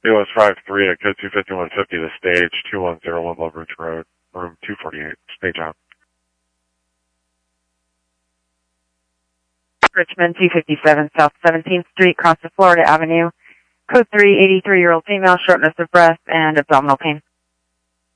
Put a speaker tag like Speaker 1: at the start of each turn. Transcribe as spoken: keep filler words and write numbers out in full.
Speaker 1: B O S five three at code two fifty-one fifty, the stage, two one zero one Love Ridge Road, room two forty-eight, stage out.
Speaker 2: Richmond two fifty-seven South seventeenth Street, across the Florida Avenue. Code three, eighty-three-year-old female, shortness of breath and abdominal pain.